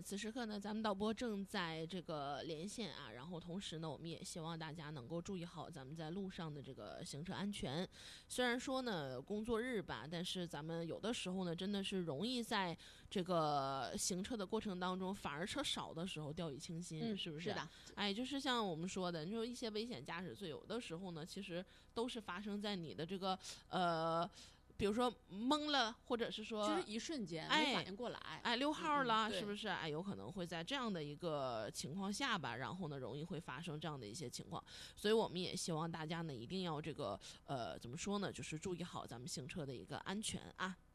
此时刻呢，咱们导播正在这个连线啊，然后同时呢，我们也希望大家能够注意好咱们在路上的这个行车安全。虽然说呢工作日吧，但是咱们有的时候呢，真的是容易在这个行车的过程当中，反而车少的时候掉以轻心，是不是？ 是的。 哎，就是像我们说的，你说一些危险驾驶罪，有的时候呢，其实都是发生在你的这个比如说懵了，或者是说就是一瞬间没反应过来， 哎溜号了， 是不是？哎，有可能会在这样的一个情况下吧，然后呢，容易会发生这样的一些情况。所以我们也希望大家呢，一定要这个怎么说呢，就是注意好咱们行车的一个安全啊。